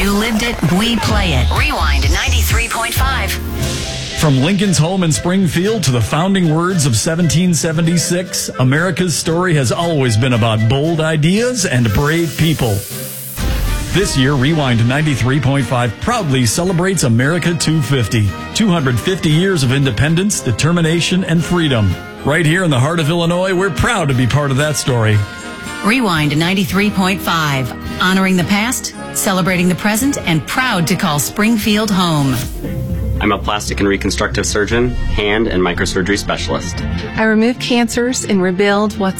You lived it, we play it. Rewind 93.5. From Lincoln's home in Springfield to the founding words of 1776, America's story has always been about bold ideas and brave people. This year, Rewind 93.5 proudly celebrates America 250. 250 years of independence, determination, and freedom. Right here in the heart of Illinois, we're proud to be part of that story. Rewind 93.5. Honoring the past, celebrating the present, and proud to call Springfield home. I'm a plastic and reconstructive surgeon, hand and microsurgery specialist. I remove cancers and rebuild what's